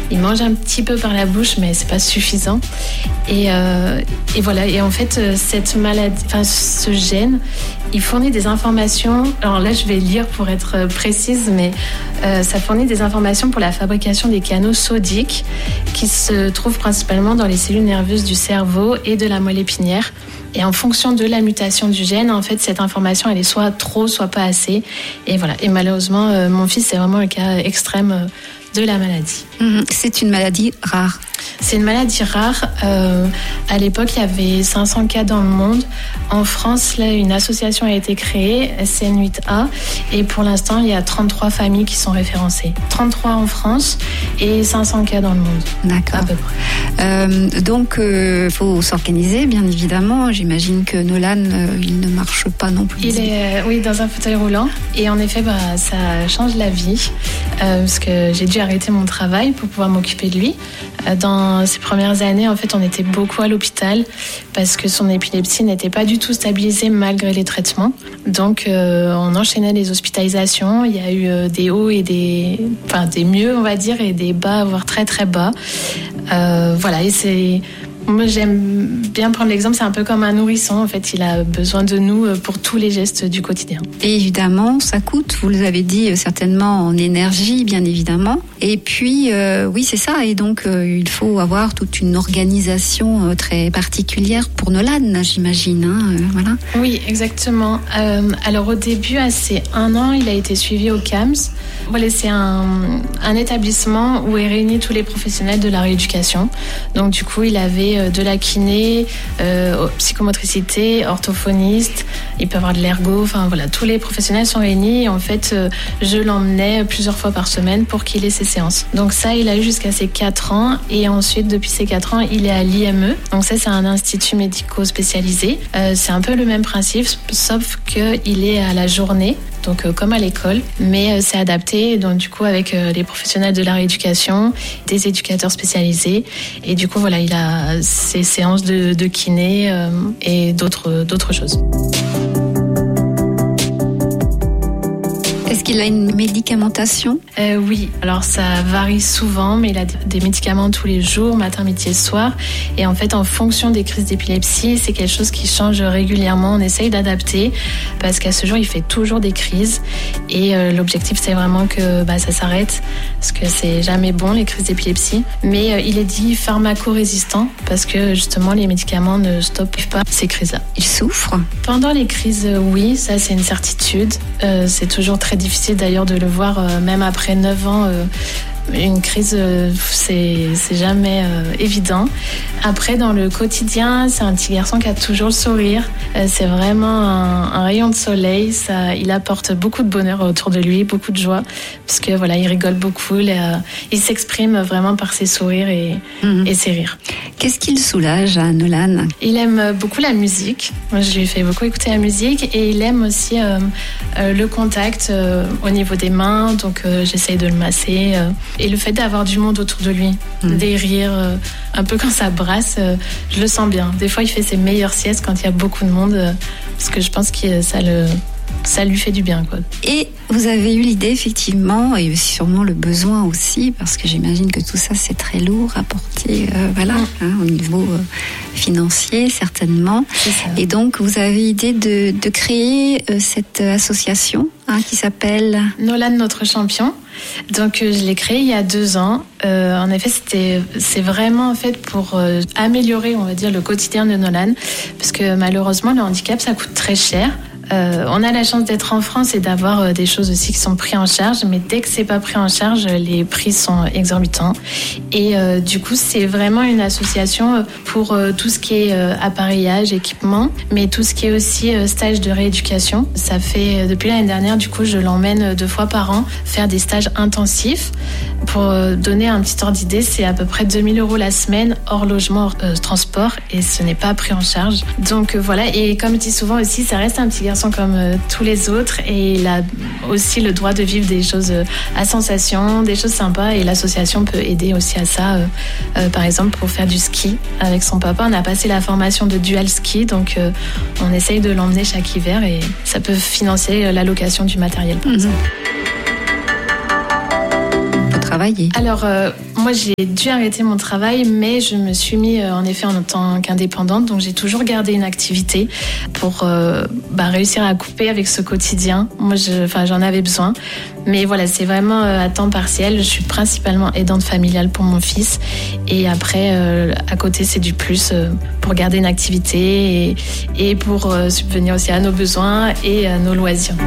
Il mange un petit peu par la bouche, mais c'est pas suffisant. Et voilà. Et en fait, cette maladie, ce gène, il fournit des informations. Alors là, je vais lire pour être précise, mais ça fournit des informations pour la fabrication des canaux sodiques qui se trouvent principalement dans les cellules nerveuses du cerveau et de la moelle épinière. Et en fonction de la mutation du gène, en fait, cette information, elle est soit trop, soit pas assez. Et voilà. Et malheureusement, mon fils, c'est vraiment un cas extrême de la maladie. C'est une maladie rare. C'est une maladie rare. À l'époque, il y avait 500 cas dans le monde. En France, là, une association a été créée, SN8A, et pour l'instant, il y a 33 familles qui sont référencées. 33 en France et 500 cas dans le monde. D'accord. À peu près. Donc, faut s'organiser, bien évidemment. J'imagine que Nolan, il ne marche pas non plus. Il est, oui, dans un fauteuil roulant. Et en effet, ça change la vie, parce que j'ai dû arrêter mon travail pour pouvoir m'occuper de lui. Dans ces premières années, en fait, on était beaucoup à l'hôpital parce que son épilepsie n'était pas du tout stabilisée malgré les traitements. Donc, on enchaînait les hospitalisations. Il y a eu des hauts et des mieux, on va dire, et des bas, voire très très bas. Voilà, et moi, j'aime bien prendre l'exemple, c'est un peu comme un nourrisson. En fait, il a besoin de nous pour tous les gestes du quotidien. Et évidemment, ça coûte, vous l'avez dit, certainement en énergie, bien évidemment. Et puis, oui, c'est ça. Et donc, il faut avoir toute une organisation très particulière pour Nolan, j'imagine. Voilà. Oui, exactement. Alors, au début, à ses 1 an, il a été suivi au CAMS. Voilà, c'est un établissement où est réunis tous les professionnels de la rééducation. Donc, du coup, il avait de la kiné, psychomotricité, orthophoniste, il peut avoir de l'ergo, enfin voilà, tous les professionnels sont réunis et en fait, je l'emmenais plusieurs fois par semaine pour qu'il ait ses séances. Donc ça, il a eu jusqu'à ses 4 ans et ensuite, depuis ses 4 ans, il est à l'IME. Donc ça, c'est un institut médico-spécialisé. C'est un peu le même principe, sauf qu'il est à la journée. Donc comme à l'école, mais c'est adapté, donc du coup avec les professionnels de la rééducation, des éducateurs spécialisés, et du coup voilà, il a ses séances de kiné et d'autres choses. Est-ce qu'il a une médicamentation ? Oui, alors ça varie souvent, mais il a des médicaments tous les jours, matin, midi et soir. Et en fait, en fonction des crises d'épilepsie, c'est quelque chose qui change régulièrement. On essaye d'adapter parce qu'à ce jour, il fait toujours des crises. Et l'objectif, c'est vraiment que ça s'arrête parce que c'est jamais bon, les crises d'épilepsie. Mais il est dit pharmacorésistant parce que justement, les médicaments ne stoppent pas ces crises-là. Il souffre ? Pendant les crises, oui, ça c'est une certitude. C'est toujours très difficile d'ailleurs de le voir, même après 9 ans. Une crise, c'est jamais évident. Après, dans le quotidien, c'est un petit garçon qui a toujours le sourire. C'est vraiment un rayon de soleil. Il apporte beaucoup de bonheur autour de lui, beaucoup de joie, parce que voilà, il rigole beaucoup. Il s'exprime vraiment par ses sourires et ses rires. Qu'est-ce qui le soulage à Nolan ? Il aime beaucoup la musique. Moi, je lui fais beaucoup écouter la musique et il aime aussi le contact au niveau des mains. Donc, j'essaye de le masser. Et le fait d'avoir du monde autour de lui, des rires, un peu quand ça brasse, je le sens bien. Des fois, il fait ses meilleures siestes quand il y a beaucoup de monde, parce que je pense que ça lui fait du bien, quoi. Et vous avez eu l'idée, effectivement, et sûrement le besoin aussi, parce que j'imagine que tout ça, c'est très lourd à porter, au niveau financier, certainement. Et donc, vous avez l'idée de créer cette association qui s'appelle Nolan, notre champion. Donc, je l'ai créé il y a 2 ans. En effet, c'est vraiment en fait pour améliorer, on va dire, le quotidien de Nolan, parce que malheureusement, le handicap, ça coûte très cher. On a la chance d'être en France et d'avoir des choses aussi qui sont prises en charge, mais dès que c'est pas pris en charge, les prix sont exorbitants. Et du coup, c'est vraiment une association pour tout ce qui est appareillage, équipement, mais tout ce qui est aussi stage de rééducation. Ça fait depuis l'année dernière, du coup, je l'emmène 2 fois par an faire des stages intensifs. Pour donner un petit ordre d'idée, c'est à peu près 2 000 € la semaine, hors logement, hors transport, et ce n'est pas pris en charge. Donc voilà, et comme je dis souvent aussi, ça reste un petit garçon comme tous les autres, et il a aussi le droit de vivre des choses à sensation, des choses sympas, et l'association peut aider aussi à ça. Par exemple, pour faire du ski avec son papa, on a passé la formation de dual ski, donc on essaye de l'emmener chaque hiver, et ça peut financer la location du matériel, par exemple. travailler. Alors, moi, j'ai dû arrêter mon travail, mais je me suis mis en effet en tant qu'indépendante. Donc, j'ai toujours gardé une activité pour réussir à couper avec ce quotidien. Moi, j'en avais besoin. Mais voilà, c'est vraiment à temps partiel. Je suis principalement aidante familiale pour mon fils. Et après, à côté, c'est du plus pour garder une activité et pour subvenir aussi à nos besoins et à nos loisirs.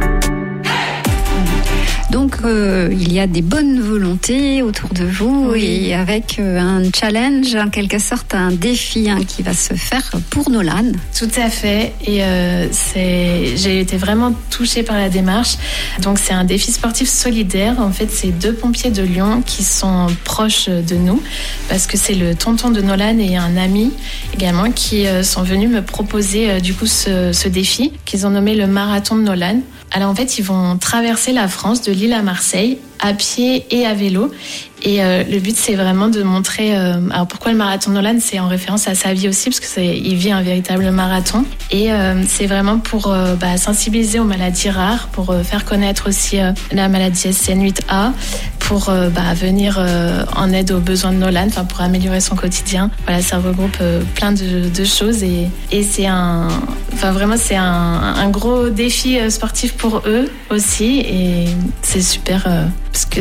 Donc, il y a des bonnes volontés autour de vous, oui. Et avec un challenge, en quelque sorte, un défi qui va se faire pour Nolan. Tout à fait. Et j'ai été vraiment touchée par la démarche. Donc, c'est un défi sportif solidaire. En fait, c'est 2 pompiers de Lyon qui sont proches de nous parce que c'est le tonton de Nolan et un ami également qui sont venus me proposer du coup ce défi qu'ils ont nommé le marathon de Nolan. Alors en fait, ils vont traverser la France de Lille à Marseille à pied et à vélo. Et le but, c'est vraiment de montrer... alors pourquoi le marathon de Nolan ? C'est en référence à sa vie aussi, parce qu'il vit un véritable marathon. Et c'est vraiment pour sensibiliser aux maladies rares, pour faire connaître aussi la maladie SCN8A, pour venir en aide aux besoins de Nolan, pour améliorer son quotidien. Voilà, ça regroupe plein de choses et c'est un gros défi sportif pour eux aussi. Et c'est super parce que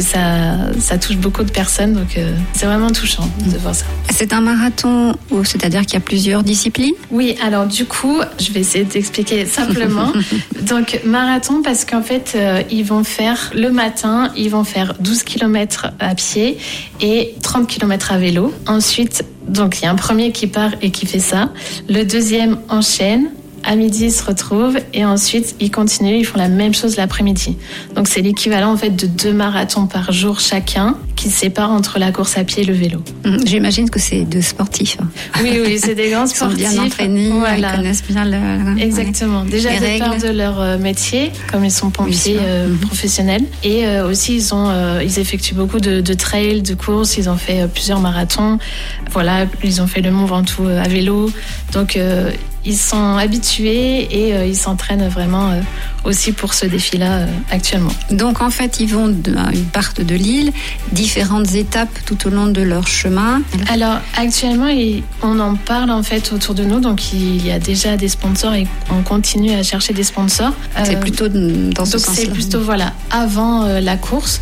ça touche beaucoup de personnes, donc c'est vraiment touchant de voir ça. C'est un marathon, c'est-à-dire qu'il y a plusieurs disciplines ? Oui, alors du coup, je vais essayer d'expliquer simplement. Donc marathon parce qu'en fait, ils vont faire le matin, ils vont faire 12 km à pied et 30 km à vélo. Ensuite, donc il y a un premier qui part et qui fait ça. Le deuxième enchaîne. À midi, ils se retrouvent et ensuite, ils continuent, ils font la même chose l'après-midi. Donc, c'est l'équivalent en fait de 2 marathons par jour chacun qui se séparent entre la course à pied et le vélo. J'imagine que c'est 2 sportifs. Oui, c'est des grands sportifs. Ils sont bien entraînés, voilà. Ils connaissent bien Exactement. Déjà, de peur de leur métier, comme ils sont pompiers professionnels. Et aussi, ils effectuent beaucoup de trails, de courses. Ils ont fait plusieurs marathons. Voilà, ils ont fait le Mont Ventoux à vélo. Donc, ils sont habitués et ils s'entraînent vraiment aussi pour ce défi-là actuellement. Donc en fait, ils partent de Lille, différentes étapes tout au long de leur chemin. Alors actuellement, on en parle en fait autour de nous, donc il y a déjà des sponsors et on continue à chercher des sponsors. C'est plutôt dans ce sens-là. C'est plutôt avant la course,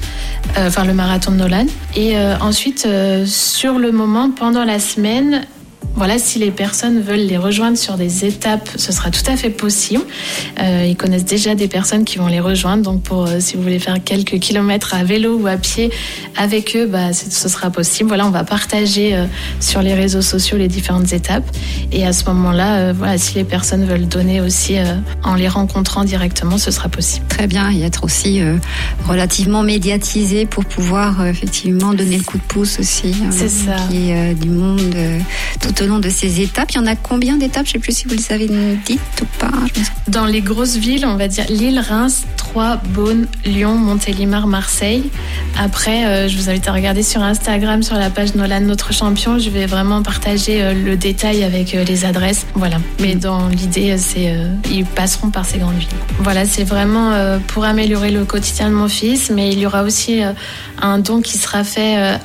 le marathon de Nolan. Et ensuite, sur le moment, pendant la semaine, voilà, si les personnes veulent les rejoindre sur des étapes, ce sera tout à fait possible. Ils connaissent déjà des personnes qui vont les rejoindre. Donc, si vous voulez faire quelques kilomètres à vélo ou à pied avec eux, ce sera possible. Voilà, on va partager sur les réseaux sociaux les différentes étapes. Et à ce moment-là, si les personnes veulent donner aussi en les rencontrant directement, ce sera possible. Très bien, et être aussi relativement médiatisé pour pouvoir effectivement donner le coup de pouce aussi. C'est ça. Du monde tout au long de ces étapes. Il y en a combien d'étapes ? Je ne sais plus si vous les avez dites ou pas. Dans les grosses villes, on va dire Lille, Reims, Troyes, Beaune, Lyon, Montélimar, Marseille. Après, je vous invite à regarder sur Instagram, sur la page Nolan Notre Champion. Je vais vraiment partager le détail avec les adresses. Voilà. Mais dans l'idée, ils passeront par ces grandes villes. Voilà, c'est vraiment pour améliorer le quotidien de mon fils. Mais il y aura aussi un don qui sera fait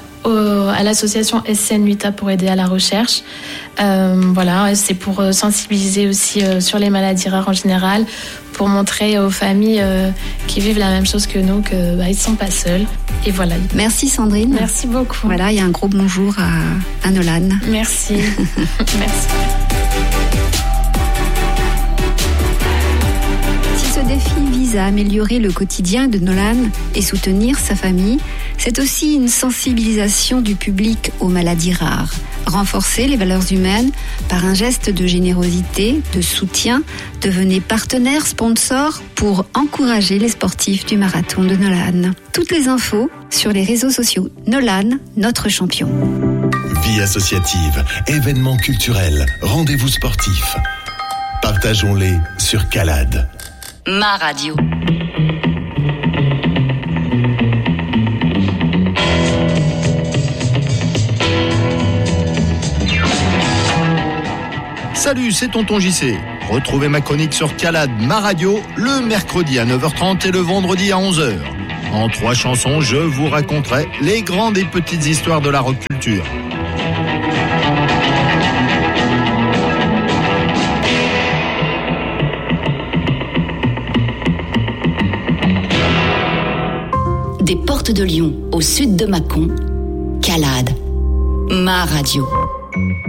à l'association SCN8A pour aider à la recherche. C'est pour sensibiliser aussi sur les maladies rares en général, pour montrer aux familles qui vivent la même chose que nous qu'ils ne sont pas seuls. Et voilà. Merci Sandrine. Merci beaucoup. Voilà, il y a un gros bonjour à Nolan. Merci. Merci. Ce défi vise à améliorer le quotidien de Nolan et soutenir sa famille. C'est aussi une sensibilisation du public aux maladies rares. Renforcer les valeurs humaines par un geste de générosité, de soutien. Devenez partenaire, sponsor pour encourager les sportifs du marathon de Nolan. Toutes les infos sur les réseaux sociaux Nolan, notre champion. Vie associative, événements culturels, rendez-vous sportifs. Partageons-les sur Calade. Ma radio. Salut, c'est Tonton JC. Retrouvez ma chronique sur Calade, ma radio, le mercredi à 9h30 et le vendredi à 11h. En 3 chansons, je vous raconterai les grandes et petites histoires de la rock culture. Des portes de Lyon au sud de Mâcon, Calade, ma radio.